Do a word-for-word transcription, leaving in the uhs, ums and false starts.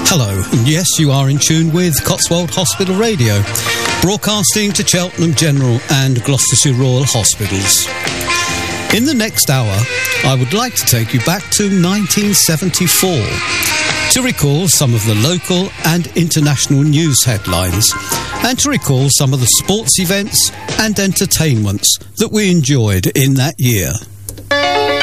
Hello, and yes, you are in tune with Cotswold Hospital Radio, broadcasting to Cheltenham General and Gloucestershire Royal Hospitals. In the next hour, I would like to take you back to nineteen seventy-four to recall some of the local and international news headlines and to recall some of the sports events and entertainments that we enjoyed in that year.